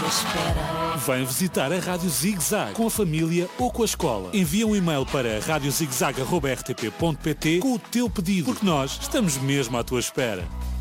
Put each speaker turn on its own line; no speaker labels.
espera.
Vem visitar a Rádio Zig Zag com a família ou com a escola. Envia um e-mail para radiozigzag@rtp.pt com o teu pedido, porque nós estamos mesmo à tua espera.